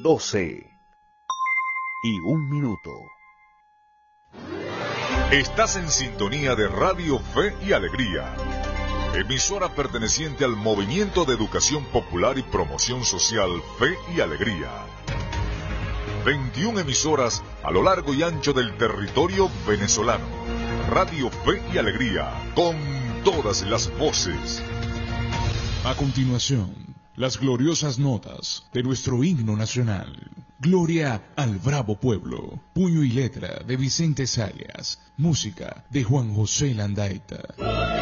12:01. Estás en sintonía de Radio Fe y Alegría, emisora perteneciente al Movimiento de Educación Popular y Promoción Social Fe y Alegría. 21 emisoras a lo largo y ancho del territorio venezolano. Radio Fe y Alegría, con todas las voces. A continuación, las gloriosas notas de nuestro himno nacional. Gloria al bravo pueblo. Puño y letra de Vicente Sayas. Música de Juan José Landaeta.